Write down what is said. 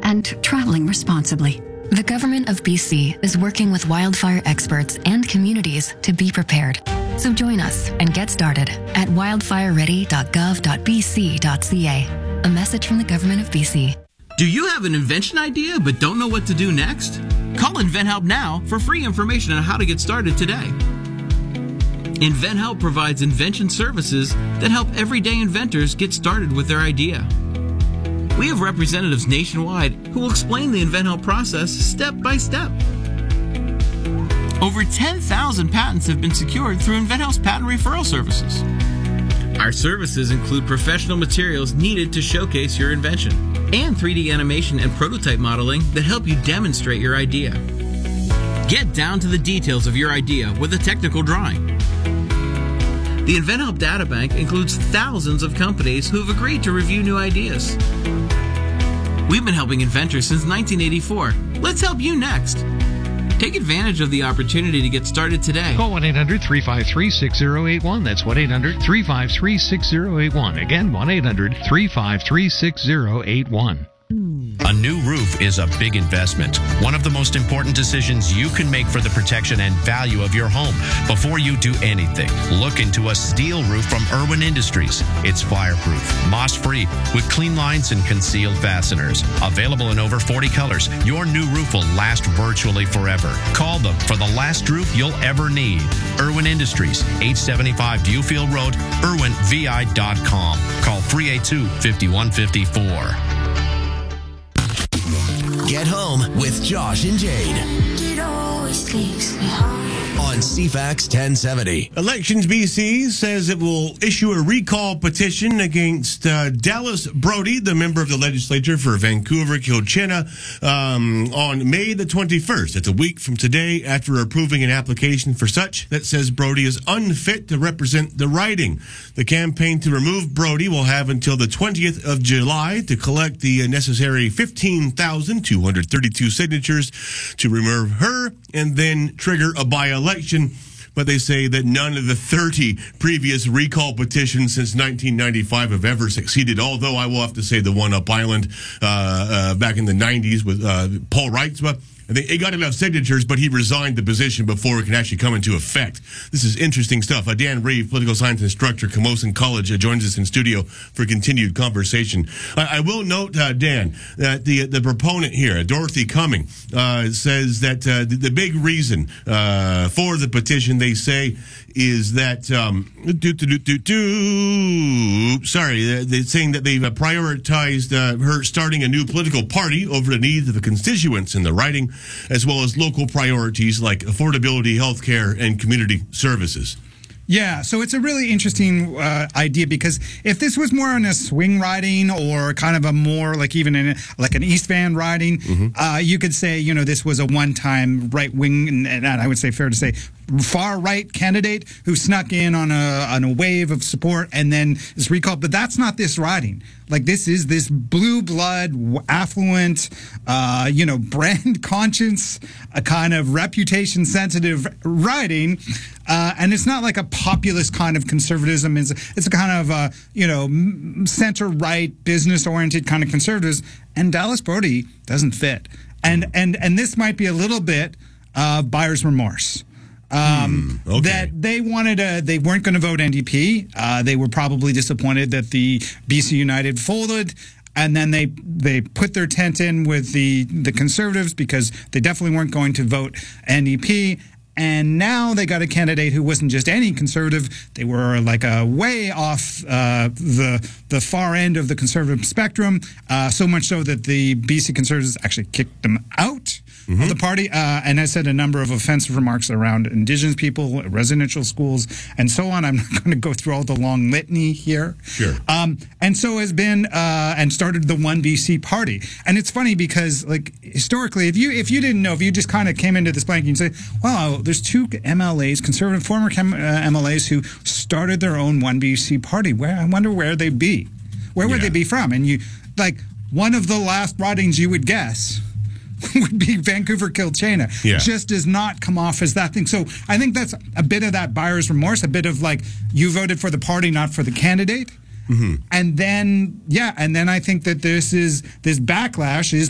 and traveling responsibly. The Government of BC is working with wildfire experts and communities to be prepared. So join us and get started at wildfireready.gov.bc.ca. A message from the Government of BC. Do you have an invention idea but don't know what to do next? Call InventHelp now for free information on how to get started today. InventHelp provides invention services that help everyday inventors get started with their idea. We have representatives nationwide who will explain the InventHelp process step by step. Over 10,000 patents have been secured through InventHelp's patent referral services. Our services include professional materials needed to showcase your invention and 3D animation and prototype modeling that help you demonstrate your idea. Get down to the details of your idea with a technical drawing. The InventHelp Databank includes thousands of companies who have agreed to review new ideas. We've been helping inventors since 1984. Let's help you next. Take advantage of the opportunity to get started today. Call 1-800-353-6081. That's 1-800-353-6081. Again, 1-800-353-6081. A new roof is a big investment. One of the most important decisions you can make for the protection and value of your home. Before you do anything, look into a steel roof from Irwin Industries. It's fireproof, moss-free, with clean lines and concealed fasteners. Available in over 40 colors, your new roof will last virtually forever. Call them for the last roof you'll ever need. Irwin Industries, 875 Dewfield Road, irwinvi.com. Call 382-5154. Get Home with Josh and Jade. It always takes me home. On CFAX 1070. Elections BC says it will issue a recall petition against Dallas Brody, the member of the legislature for Vancouver-Kilchena, on May the 21st. It's a week from today after approving an application for such that says Brody is unfit to represent the riding. The campaign to remove Brody will have until the 20th of July to collect the necessary 15,232 signatures to remove her and then trigger a by-election. But they say that none of the 30 previous recall petitions since 1995 have ever succeeded, although I will have to say the one up Island back in the 90s with Paul Reitzma, I think he got enough signatures, but he resigned the position before it can actually come into effect. This is interesting stuff. Dan Reeve, political science instructor, Camosun College, joins us in studio for continued conversation. I will note, Dan, that the proponent here, Dorothy Cumming, says that the big reason for the petition, they say, is that they're saying that they've prioritized her starting a new political party over the needs of the constituents in the riding, as well as local priorities like affordability, healthcare, and community services. Yeah, so it's a really interesting idea, because if this was more on a swing riding or kind of a more like even in like an East Van riding, you could say, this was a one-time right-wing, and I would say fair to say far-right candidate who snuck in on a wave of support and then is recalled. But that's not this riding. Like, this is this blue blood, affluent, brand conscious, a kind of reputation sensitive riding. And it's not like a populist kind of conservatism. It's a kind of, center-right, business-oriented kind of conservatives. And Dallas Brody doesn't fit. And this might be a little bit of buyer's remorse. That they weren't going to vote NDP. They were probably disappointed that the BC United folded, and then they put their tent in with the Conservatives because they definitely weren't going to vote NDP. And now they got a candidate who wasn't just any conservative. They were like a way off the far end of the conservative spectrum, so much so that the BC Conservatives actually kicked them out of the party, and I said a number of offensive remarks around Indigenous people, residential schools, and so on. I'm not going to go through all the long litany here. Sure. And so has been and started the One BC party. And it's funny because, like, historically, if you didn't know, if you just kind of came into this blank and say, wow, there's two MLAs, conservative former MLAs, who started their own One BC party. I wonder where they'd be. Where would they be from? And you, like, one of the last ridings you would guess would be Vancouver-Kilchena. Just does not come off as that thing. So I think that's a bit of that buyer's remorse, a bit of like, you voted for the party, not for the candidate. And then I think that this backlash is